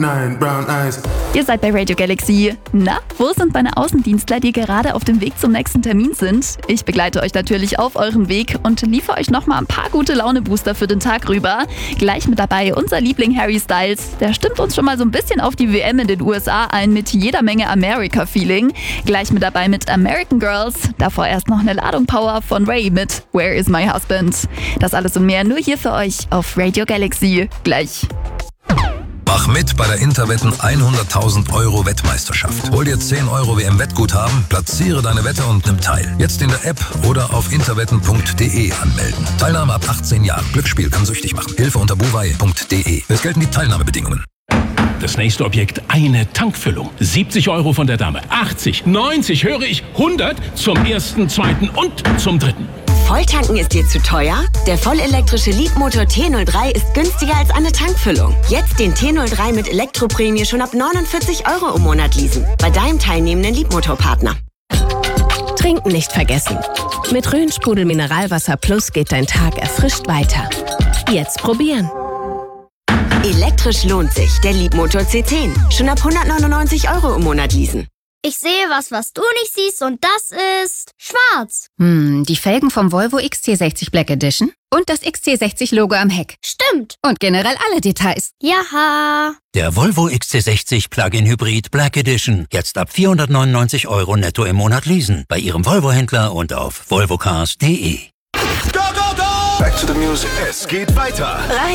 9 brown eyes. Ihr seid bei Radio Galaxy. Na, wo sind meine Außendienstler, die gerade auf dem Weg zum nächsten Termin sind? Ich begleite euch natürlich auf euren Weg und liefere euch nochmal ein paar gute Laune-Booster für den Tag rüber. Gleich mit dabei unser Liebling Harry Styles. Der stimmt uns schon mal so ein bisschen auf die WM in den USA ein mit jeder Menge America-Feeling. Gleich mit dabei mit American Girls. Davor erst noch eine Ladung Power von Ray mit Where is my husband? Das alles und mehr nur hier für euch auf Radio Galaxy. Gleich. Mach mit bei der Interwetten 100.000 € Wettmeisterschaft. Hol dir 10 € WM-Wettguthaben, platziere deine Wette und nimm teil. Jetzt in der App oder auf interwetten.de anmelden. Teilnahme ab 18 Jahren. Glücksspiel kann süchtig machen. Hilfe unter buwei.de. Es gelten die Teilnahmebedingungen. Das nächste Objekt, eine Tankfüllung. 70 € von der Dame. 80, 90, höre ich, 100 zum ersten, zweiten und zum dritten. Volltanken ist dir zu teuer? Der vollelektrische Leapmotor T03 ist günstiger als eine Tankfüllung. Jetzt den T03 mit Elektroprämie schon ab 49 € im Monat leasen. Bei deinem teilnehmenden Leapmotor-Partner. Trinken nicht vergessen. Mit Rhön-Sprudel Mineralwasser Plus geht dein Tag erfrischt weiter. Jetzt probieren. Elektrisch lohnt sich. Der Leapmotor C10. Schon ab 199 € im Monat leasen. Ich sehe was du nicht siehst und das ist schwarz. Die Felgen vom Volvo XC60 Black Edition und das XC60-Logo am Heck. Stimmt. Und generell alle Details. Jaha. Der Volvo XC60 Plug-in Hybrid Black Edition. Jetzt ab 499 € netto im Monat leasen. Bei Ihrem Volvo-Händler und auf volvocars.de. Go, go, go! Back to the music. Es geht weiter.